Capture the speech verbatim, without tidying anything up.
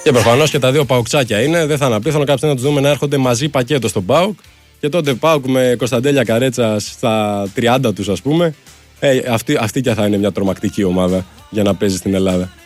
Και προφανώς και τα δύο παουκτσάκια είναι. Δεν θα είναι απίθανο κάποια να τους δούμε να έρχονται μαζί πακέτο στον ΠΑΟΚ. Και τότε ΠΑΟΚ με Κωνσταντέλια Καρέτσα στα τριάντα τους, ας πούμε. Ε, αυτή, αυτή και θα είναι μια τρομακτική ομάδα για να παίζει στην Ελλάδα.